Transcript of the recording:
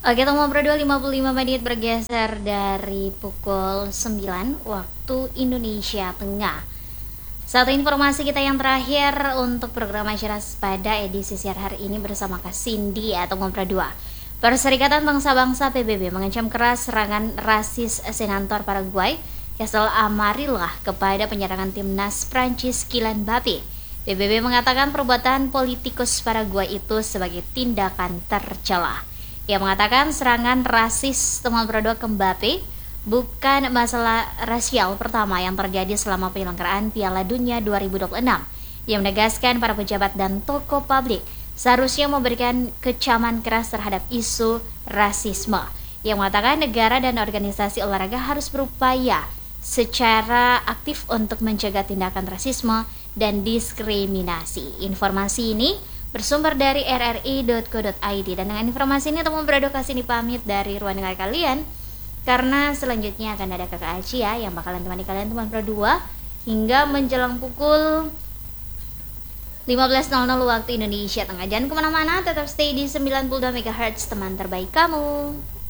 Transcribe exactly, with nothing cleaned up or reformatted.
Oke, Tomo Pro dua lima puluh lima menit bergeser dari pukul sembilan waktu Indonesia Tengah. Satu informasi kita yang terakhir untuk program Masyarakat pada edisi siar hari ini bersama Kak Cindy atau Ngompra dua. Perserikatan Bangsa-Bangsa P B B mengecam keras serangan rasis senator Paraguay Castel Amarillo kepada penyerangan timnas Prancis Kylian Mbappe. P B B mengatakan perbuatan politikus Paraguay itu sebagai tindakan tercela. Ia mengatakan serangan rasis teman berdua ke Mbappe bukan masalah rasial pertama yang terjadi selama penyelenggaraan Piala Dunia dua ribu dua puluh enam. Ia menegaskan para pejabat dan tokoh publik seharusnya memberikan kecaman keras terhadap isu rasisme. Ia mengatakan negara dan organisasi olahraga harus berupaya secara aktif untuk mencegah tindakan rasisme dan diskriminasi. Informasi ini bersumber dari r r i dot co dot i d, dan dengan informasi ini teman beredukasi ini pamit dari ruang dengar kalian, karena selanjutnya akan ada kakak Acia yang bakalan temani kalian teman pro dua hingga menjelang pukul lima belas nol nol waktu Indonesia Tengah. Jangan kemana-mana, tetap stay di sembilan puluh dua megahertz teman terbaik kamu.